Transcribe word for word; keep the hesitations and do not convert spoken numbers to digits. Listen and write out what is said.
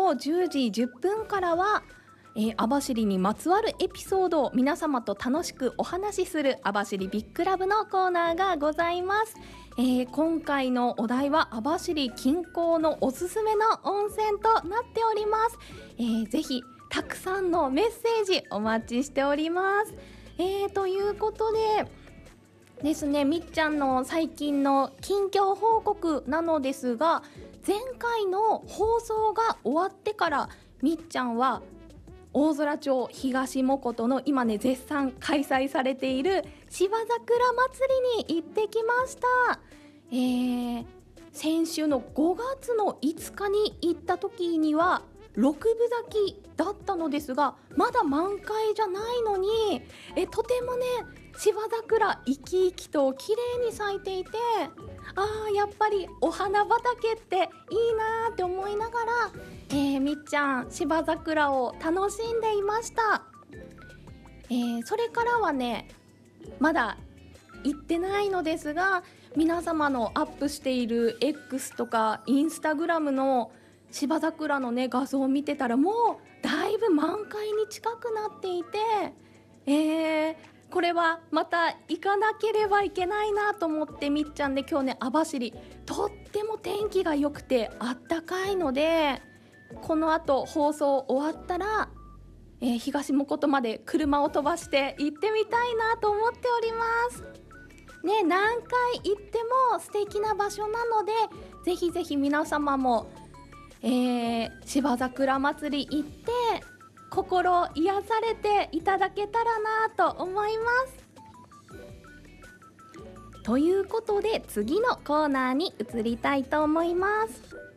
のじゅうじじゅっぷんからは、えー、網走にまつわるエピソードを皆様と楽しくお話しする網走ビッグラブのコーナーがございます。えー、今回のお題は網走近郊のおすすめの温泉となっております。えー、ぜひたくさんのメッセージお待ちしております。えー、ということでですね、みっちゃんの最近の近況報告なのですが、前回の放送が終わってからみっちゃんは大空町東藻琴の今ね絶賛開催されている芝桜祭りに行ってきました。えー、先週のごがつのいつかに行った時にはろくぶ咲きだったのですが、まだ満開じゃないのにえとてもね芝桜生き生きと綺麗に咲いていて、あーやっぱりお花畑っていいなーって思いながら、えー、みっちゃん芝桜を楽しんでいました。えー、それからはねまだ行ってないのですが、皆様のアップしている X とかインスタグラムの芝桜のね画像を見てたらもうだいぶ満開に近くなっていて、えー、これはまた行かなければいけないなと思って、みっちゃんで今日ね網走とっても天気が良くてあったかいので、この後放送終わったら、えー、東藻琴まで車を飛ばして行ってみたいなと思っておりますね。何回行っても素敵な場所なので、ぜひぜひ皆様も、えー、芝桜祭り行って心癒されていただけたらなと思います。ということで次のコーナーに移りたいと思います。